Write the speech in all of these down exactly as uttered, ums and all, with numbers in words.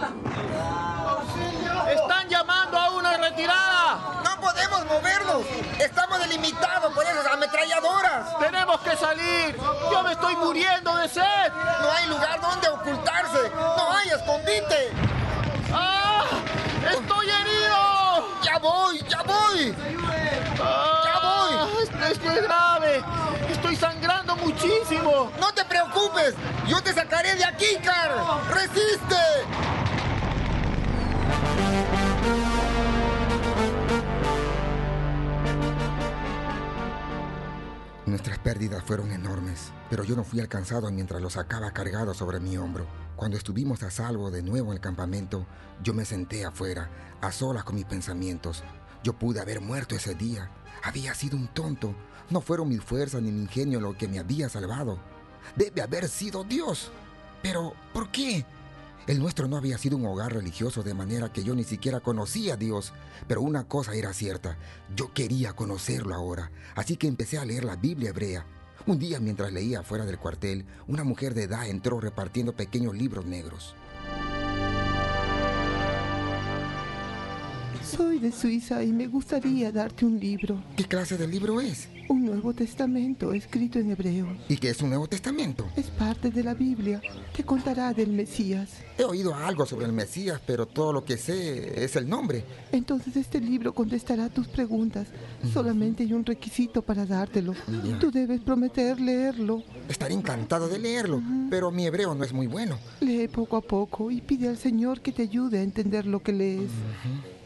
¡Están llamando a una retirada! ¡No podemos movernos! ¡Estamos delimitados por esas ametralladoras! ¡Tenemos que salir! ¡Yo me estoy muriendo de sed! ¡No hay lugar donde ocultarse! ¡No hay escondite! ¡Ah! ¡Estoy herido! ¡Ya voy! ¡Ya voy! ¡Ah! ¡Ya voy! Esto, esto es grave. Estoy sangrando muchísimo. ¡No te preocupes! ¡Yo te sacaré de aquí, Carl! ¡Resiste! Nuestras pérdidas fueron enormes, pero yo no fui alcanzado mientras lo sacaba cargado sobre mi hombro. Cuando estuvimos a salvo de nuevo en el campamento, yo me senté afuera, a solas con mis pensamientos. Yo pude haber muerto ese día. Había sido un tonto. No fueron mis fuerzas ni mi ingenio lo que me había salvado. Debe haber sido Dios. Pero, ¿por qué? El nuestro no había sido un hogar religioso, de manera que yo ni siquiera conocía a Dios. Pero una cosa era cierta, yo quería conocerlo ahora, así que empecé a leer la Biblia hebrea. Un día, mientras leía afuera del cuartel, una mujer de edad entró repartiendo pequeños libros negros. Soy de Suiza y me gustaría darte un libro. ¿Qué clase de libro es? Un Nuevo Testamento escrito en hebreo. ¿Y qué es un Nuevo Testamento? Es parte de la Biblia. Te contará del Mesías. He oído algo sobre el Mesías, pero todo lo que sé es el nombre. Entonces este libro contestará tus preguntas. Uh-huh. Solamente hay un requisito para dártelo. Yeah. Tú debes prometer leerlo. Estaré encantado de leerlo, uh-huh. pero mi hebreo no es muy bueno. Lee poco a poco y pide al Señor que te ayude a entender lo que lees. Uh-huh.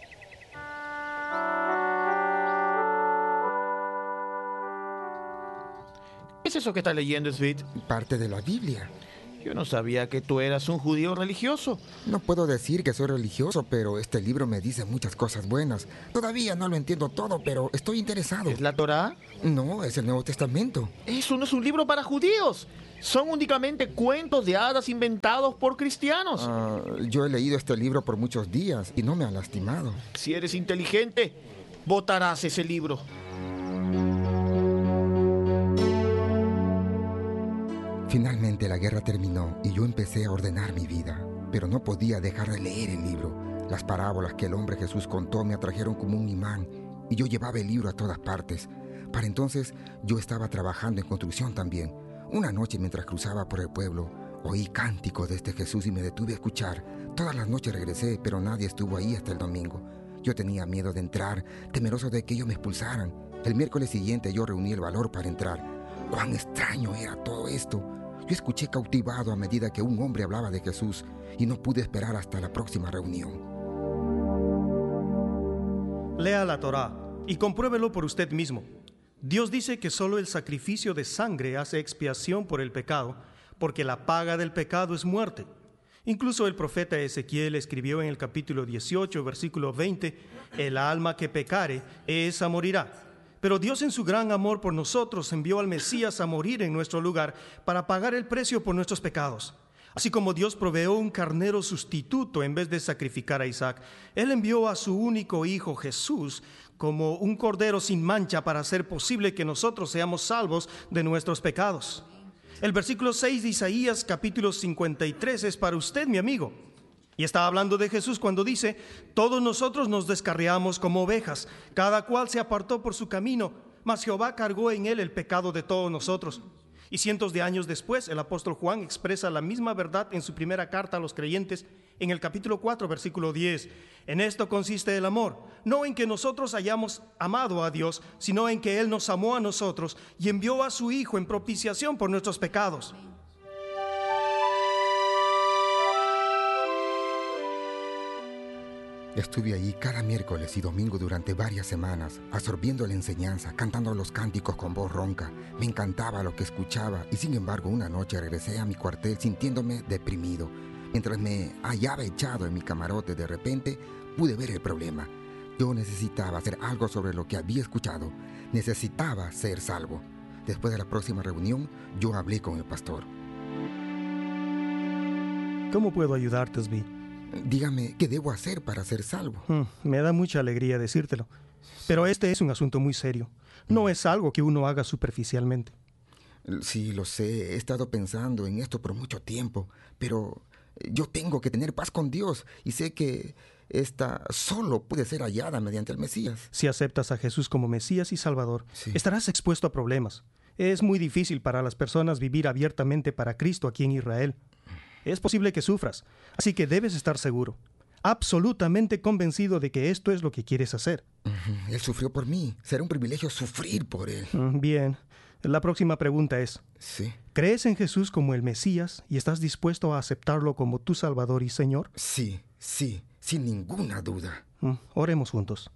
¿Qué es eso que estás leyendo, Svit? Parte de la Biblia. Yo no sabía que tú eras un judío religioso. No puedo decir que soy religioso, pero este libro me dice muchas cosas buenas. Todavía no lo entiendo todo, pero estoy interesado. ¿Es la Torá? No, es el Nuevo Testamento. Eso no es un libro para judíos. Son únicamente cuentos de hadas inventados por cristianos. Uh, yo he leído este libro por muchos días y no me ha lastimado. Si eres inteligente, botarás ese libro. Finalmente la guerra terminó y yo empecé a ordenar mi vida, pero no podía dejar de leer el libro. Las parábolas que el hombre Jesús contó me atrajeron como un imán y yo llevaba el libro a todas partes. Para entonces yo estaba trabajando en construcción también. Una noche mientras cruzaba por el pueblo, oí cánticos de este Jesús y me detuve a escuchar. Todas las noches regresé, pero nadie estuvo ahí hasta el domingo. Yo tenía miedo de entrar, temeroso de que ellos me expulsaran. El miércoles siguiente yo reuní el valor para entrar. ¡Cuán extraño era todo esto! Yo escuché cautivado a medida que un hombre hablaba de Jesús y no pude esperar hasta la próxima reunión. Lea la Torá y compruébelo por usted mismo. Dios dice que solo el sacrificio de sangre hace expiación por el pecado, porque la paga del pecado es muerte. Incluso el profeta Ezequiel escribió en el capítulo dieciocho, versículo veinte, el alma que pecare, esa morirá. Pero Dios en su gran amor por nosotros envió al Mesías a morir en nuestro lugar para pagar el precio por nuestros pecados. Así como Dios proveó un carnero sustituto en vez de sacrificar a Isaac, Él envió a su único hijo Jesús como un cordero sin mancha para hacer posible que nosotros seamos salvos de nuestros pecados. El versículo seis de Isaías capítulo cincuenta y tres es para usted, mi amigo. Y está hablando de Jesús cuando dice, todos nosotros nos descarriamos como ovejas, cada cual se apartó por su camino, mas Jehová cargó en él el pecado de todos nosotros. Y cientos de años después, el apóstol Juan expresa la misma verdad en su primera carta a los creyentes, en el capítulo cuatro, versículo diez. En esto consiste el amor, no en que nosotros hayamos amado a Dios, sino en que Él nos amó a nosotros y envió a su Hijo en propiciación por nuestros pecados. Estuve allí cada miércoles y domingo durante varias semanas, absorbiendo la enseñanza, cantando los cánticos con voz ronca. Me encantaba lo que escuchaba y sin embargo una noche regresé a mi cuartel sintiéndome deprimido. Mientras me hallaba echado en mi camarote, de repente pude ver el problema. Yo necesitaba hacer algo sobre lo que había escuchado. Necesitaba ser salvo. Después de la próxima reunión, yo hablé con el pastor. ¿Cómo puedo ayudarte, Svi? Dígame, ¿qué debo hacer para ser salvo? Hmm, me da mucha alegría decírtelo. Pero este es un asunto muy serio. No es algo que uno haga superficialmente. Sí, lo sé. He estado pensando en esto por mucho tiempo. Pero Yo tengo que tener paz con Dios y sé que esta solo puede ser hallada mediante el Mesías. Si aceptas a Jesús como Mesías y Salvador, Sí. estarás expuesto a problemas. Es muy difícil para las personas vivir abiertamente para Cristo aquí en Israel. Es posible que sufras, así que debes estar seguro, absolutamente convencido de que esto es lo que quieres hacer. Ujú, Él sufrió por mí. Será un privilegio sufrir por Él. Mm, Bien, la próxima pregunta es, Sí, ¿crees en Jesús como el Mesías y estás dispuesto a aceptarlo como tu Salvador y Señor? sí, sí, sin ninguna duda. Mm, Oremos juntos.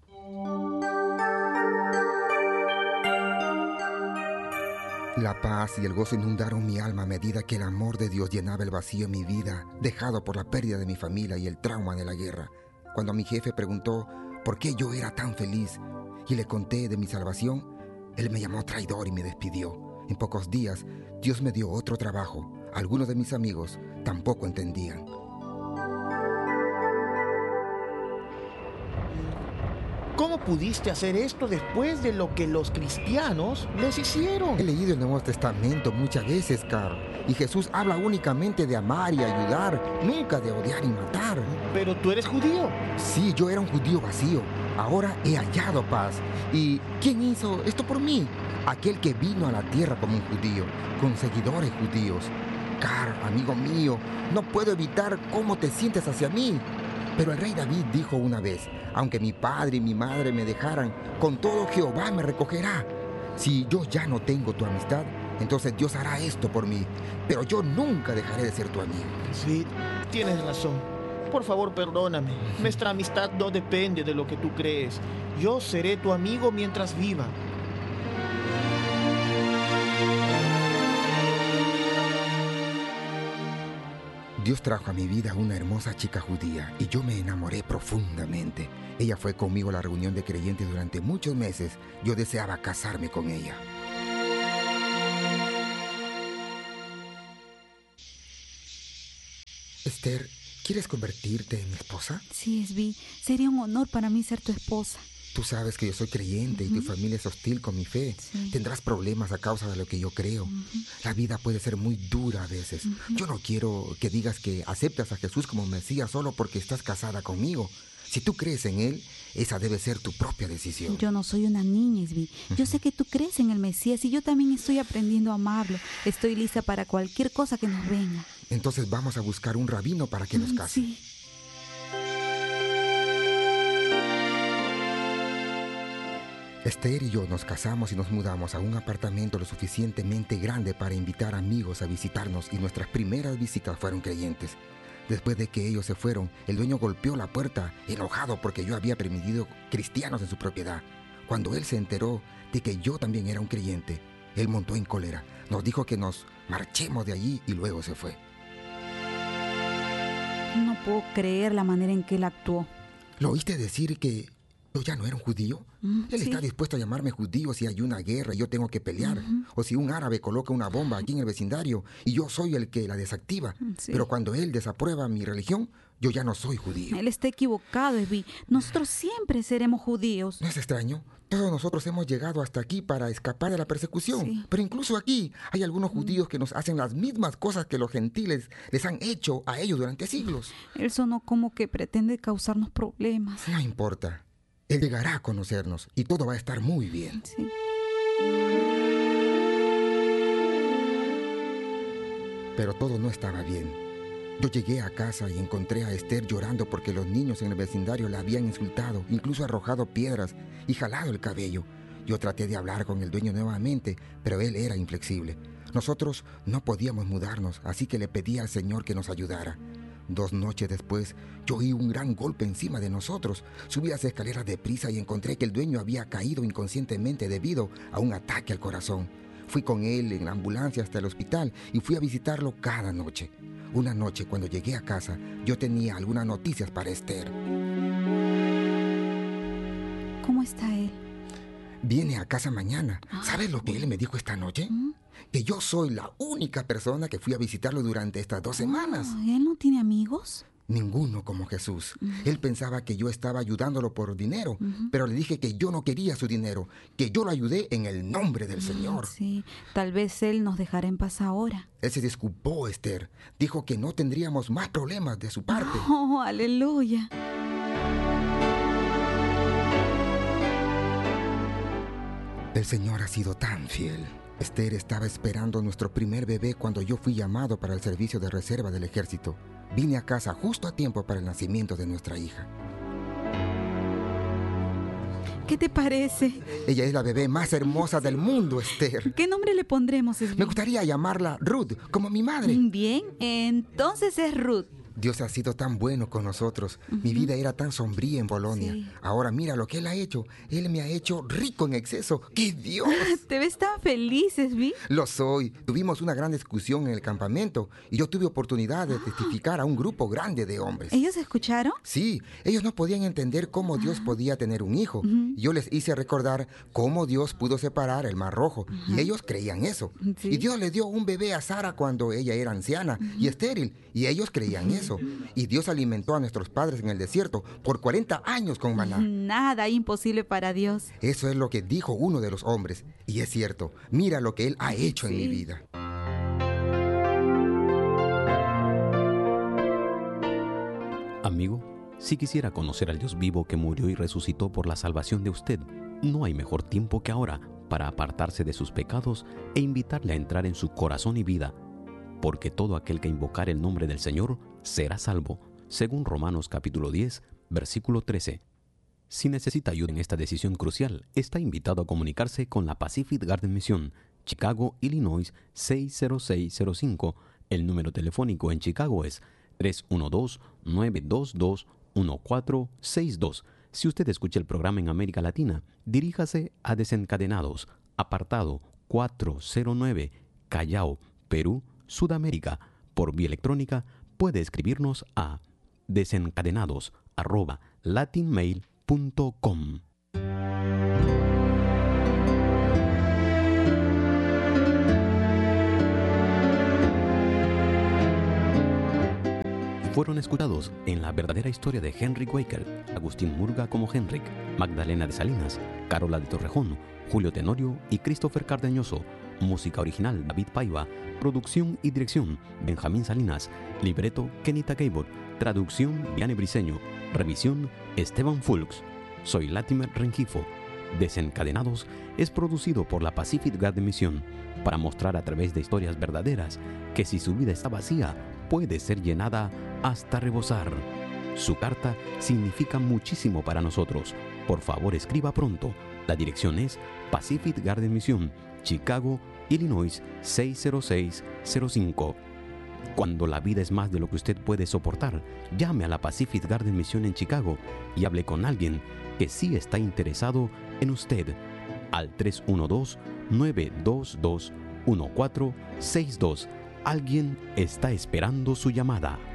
La paz y el gozo inundaron mi alma a medida que el amor de Dios llenaba el vacío en mi vida, dejado por la pérdida de mi familia y el trauma de la guerra. Cuando mi jefe preguntó por qué yo era tan feliz y le conté de mi salvación, él me llamó traidor y me despidió. En pocos días, Dios me dio otro trabajo. Algunos de mis amigos tampoco entendían. ¿Cómo pudiste hacer esto después de lo que los cristianos les hicieron? He leído el Nuevo Testamento muchas veces, Carl, y Jesús habla únicamente de amar y ayudar, nunca de odiar y matar. Pero tú eres judío. Sí, yo era un judío vacío. Ahora he hallado paz. ¿Y quién hizo esto por mí? Aquel que vino a la tierra como un judío, con seguidores judíos. Carl, amigo mío, no puedo evitar cómo te sientes hacia mí. Pero el rey David dijo una vez, aunque mi padre y mi madre me dejaran, con todo Jehová me recogerá. Si yo ya no tengo tu amistad, entonces Dios hará esto por mí. Pero yo nunca dejaré de ser tu amigo. Sí, tienes razón. Por favor, perdóname. Nuestra amistad no depende de lo que tú crees. Yo seré tu amigo mientras viva. Dios trajo a mi vida una hermosa chica judía y yo me enamoré profundamente. Ella fue conmigo a la reunión de creyentes durante muchos meses. Yo deseaba casarme con ella. Esther, ¿quieres convertirte en mi esposa? Sí, Esbi, sería un honor para mí ser tu esposa. Tú sabes que yo soy creyente y tu familia es hostil con mi fe. Sí. Tendrás problemas a causa de lo que yo creo. La vida puede ser muy dura a veces. Yo no quiero que digas que aceptas a Jesús como Mesías solo porque estás casada conmigo. Si tú crees en Él, esa debe ser tu propia decisión. Yo no soy una niña, Esbi. Yo sé que tú crees en el Mesías y yo también estoy aprendiendo a amarlo. Estoy lista para cualquier cosa que nos venga. Entonces vamos a buscar un rabino para que nos Mm, case. Sí. Esther y yo nos casamos y nos mudamos a un apartamento lo suficientemente grande para invitar amigos a visitarnos y nuestras primeras visitas fueron creyentes. Después de que ellos se fueron, el dueño golpeó la puerta, enojado porque yo había permitido cristianos en su propiedad. Cuando él se enteró de que yo también era un creyente, él montó en cólera. Nos dijo que nos marchemos de allí y luego se fue. No puedo creer la manera en que él actuó. ¿Lo oíste decir que yo ya no era un judío? Mm, Él sí. está dispuesto a llamarme judío si hay una guerra y yo tengo que pelear. O si un árabe coloca una bomba aquí en el vecindario y yo soy el que la desactiva. Sí. Pero cuando él desaprueba mi religión, yo ya no soy judío. Él está equivocado, Esbi. Nosotros siempre seremos judíos. ¿No es extraño? Todos nosotros hemos llegado hasta aquí para escapar de la persecución. Sí. Pero incluso aquí hay algunos judíos que nos hacen las mismas cosas que los gentiles les han hecho a ellos durante siglos. Él sonó como que pretende causarnos problemas. No importa. Él llegará a conocernos y todo va a estar muy bien. Sí. Pero todo no estaba bien. Yo llegué a casa y encontré a Esther llorando porque los niños en el vecindario la habían insultado, incluso arrojado piedras y jalado el cabello. Yo traté de hablar con el dueño nuevamente, pero él era inflexible. Nosotros no podíamos mudarnos, así que le pedí al Señor que nos ayudara. Dos noches después, yo oí un gran golpe encima de nosotros. Subí las escaleras deprisa y encontré que el dueño había caído inconscientemente debido a un ataque al corazón. Fui con él en la ambulancia hasta el hospital y fui a visitarlo cada noche. Una noche, cuando llegué a casa, yo tenía algunas noticias para Esther. ¿Cómo está él? Viene a casa mañana. ¿Sabes lo que él me dijo esta noche? Que yo soy la única persona que fui a visitarlo durante estas dos semanas. Ah, ¿él no tiene amigos? Ninguno como Jesús. Uh-huh. Él pensaba que yo estaba ayudándolo por dinero, uh-huh. pero le dije que yo no quería su dinero, que yo lo ayudé en el nombre del uh-huh. Señor. Sí, tal vez Él nos dejará en paz ahora. Él se disculpó, Esther. Dijo que no tendríamos más problemas de su parte. ¡Oh, aleluya! El Señor ha sido tan fiel. Esther estaba esperando nuestro primer bebé cuando yo fui llamado para el servicio de reserva del ejército. Vine a casa justo a tiempo para el nacimiento de nuestra hija. ¿Qué te parece? Ella es la bebé más hermosa del mundo, Esther. ¿Qué nombre le pondremos, Esbi? Me gustaría llamarla Ruth, como mi madre. Bien, entonces es Ruth. Dios ha sido tan bueno con nosotros. Uh-huh. Mi vida era tan sombría en Polonia. Sí. Ahora mira lo que Él ha hecho. Él me ha hecho rico en exceso. ¡Qué Dios! ¿Te ves tan feliz, Esbi? Lo soy. Tuvimos una gran discusión en el campamento y yo tuve oportunidad de testificar a un grupo grande de hombres. ¿Ellos escucharon? Sí. Ellos no podían entender cómo Dios podía tener un hijo. Uh-huh. Yo les hice recordar cómo Dios pudo separar el Mar Rojo. Uh-huh. Y ellos creían eso. Sí. Y Dios le dio un bebé a Sara cuando ella era anciana uh-huh. y estéril. Y ellos creían uh-huh. eso. Y Dios alimentó a nuestros padres en el desierto por cuarenta años con maná. Nada imposible para Dios. Eso es lo que dijo uno de los hombres. Y es cierto. Mira lo que Él ha hecho sí. en mi vida. Amigo, si quisiera conocer al Dios vivo que murió y resucitó por la salvación de usted, no hay mejor tiempo que ahora para apartarse de sus pecados e invitarle a entrar en su corazón y vida. Porque todo aquel que invocar el nombre del Señor será salvo, según Romanos capítulo diez, versículo trece. Si necesita ayuda en esta decisión crucial, está invitado a comunicarse con la Pacific Garden Mission, Chicago, Illinois seis cero seis cero cinco. El número telefónico en Chicago es tres uno dos, nueve dos dos, uno cuatro seis dos. Si usted escucha el programa en América Latina, diríjase a Desencadenados, apartado cuatrocientos nueve, Callao, Perú, Sudamérica. Por vía electrónica puede escribirnos a desencadenados arroba latinmail punto com. Fueron escuchados en La verdadera historia de Henrik Waker, Agustín Murga como Henrik, Magdalena de Salinas, Carola de Torrejón, Julio Tenorio y Christopher Cardeñoso. Música original David Paiva, producción y dirección Benjamín Salinas, libreto Kenita Gabor, traducción Viane Briceño, revisión Esteban Fulks. Soy Latimer Rengifo. Desencadenados es producido por la Pacific Garden Mission para mostrar a través de historias verdaderas que si su vida está vacía, puede ser llenada hasta rebosar. Su carta significa muchísimo para nosotros. Por favor, escriba pronto. La dirección es Pacific Garden Mission, Chicago, Illinois seis cero seis cero cinco. Cuando la vida es más de lo que usted puede soportar, llame a la Pacific Garden Mission en Chicago y hable con alguien que sí está interesado en usted al tres uno dos, nueve dos dos, uno cuatro seis dos. Alguien está esperando su llamada.